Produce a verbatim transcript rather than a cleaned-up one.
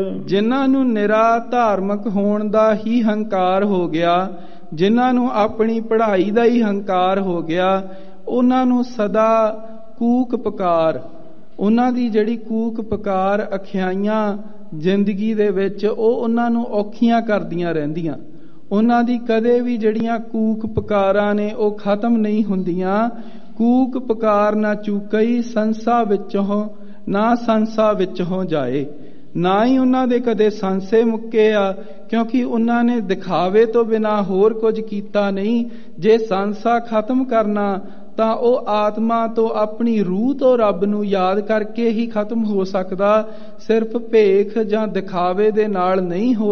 ਜਿਨ੍ਹਾਂ ਨੂੰ ਨਿਰਾ ਧਾਰਮਿਕ ਹੋਣ ਦਾ ਹੀ ਹੰਕਾਰ ਹੋ ਗਿਆ, ਜਿਨ੍ਹਾਂ ਨੂੰ ਆਪਣੀ ਪੜ੍ਹਾਈ ਦਾ ਹੀ ਹੰਕਾਰ ਹੋ ਗਿਆ, ਉਹਨਾਂ ਨੂੰ ਸਦਾ ਕੂਕ ਪੁਕਾਰ, ਉਹਨਾਂ ਦੀ ਜਿਹੜੀ ਕੂਕ ਪੁਕਾਰ ਅਖਿਆਈਆਂ ਜ਼ਿੰਦਗੀ ਦੇ ਵਿੱਚ ਉਹ ਉਹਨਾਂ ਨੂੰ ਔਖੀਆਂ ਕਰਦੀਆਂ ਰਹਿੰਦੀਆਂ। ਉਹਨਾਂ ਦੀ ਕਦੇ ਵੀ ਜਿਹੜੀਆਂ ਕੂਕ ਪੁਕਾਰਾਂ ਨੇ ਉਹ ਖਤਮ ਨਹੀਂ ਹੁੰਦੀਆਂ। ਕੂਕ ਪੁਕਾਰ ਨਾ ਚੂਕਈ ਸੰਸਾ ਵਿੱਚੋਂ, ਨਾ ਸੰਸਾ ਵਿੱਚੋਂ ਜਾਏ। ਨਾ ਹੀ ਉਹਨਾਂ ਦੇ ਕਦੇ ਸੰਸੇ ਮੁੱਕੇ ਆ, ਕਿਉਂਕਿ ਉਹਨਾਂ ਨੇ ਦਿਖਾਵੇ ਤੋਂ ਬਿਨਾਂ ਹੋਰ ਕੁਝ ਕੀਤਾ ਨਹੀਂ। ਜੇ ਸੰਸਾ ਖਤਮ ਕਰਨਾ ਤਾਂ ਉਹ ਆਤਮਾ ਤੋਂ, ਆਪਣੀ ਰੂਹ ਤੋਂ ਰੱਬ ਨੂੰ ਯਾਦ ਕਰਕੇ ਹੀ ਖਤਮ ਹੋ ਸਕਦਾ, ਸਿਰਫ ਭੇਖ ਜਾਂ ਦਿਖਾਵੇ ਦੇ ਨਾਲ ਨਹੀਂ ਹੋ